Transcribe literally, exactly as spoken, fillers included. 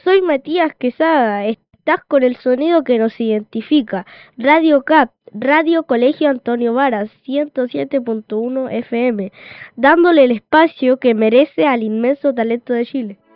soy Matías Quesada. Estás con el sonido que nos identifica. Radio C A P, Radio Colegio Antonio Varas, ciento siete punto uno F M, dándole el espacio que merece al inmenso talento de Chile.